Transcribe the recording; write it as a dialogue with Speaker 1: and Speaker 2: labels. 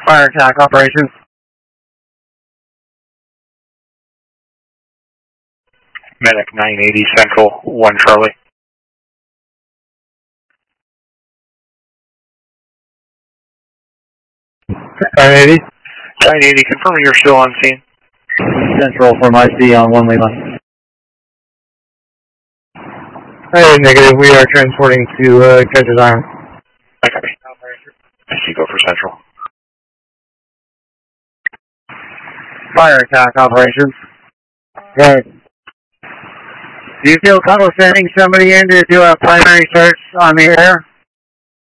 Speaker 1: Fire attack operations.
Speaker 2: Medic 980 Central, 1 Charlie.
Speaker 1: .980.
Speaker 2: 980, confirming you're still on scene.
Speaker 1: Central from IC on 1 Lima.
Speaker 3: Hey, negative. We are transporting to Judge's Island.
Speaker 2: Okay. I see, go for Central.
Speaker 1: Fire attack operations. Good. Do you feel comfortable sending somebody in to do a primary search on the air?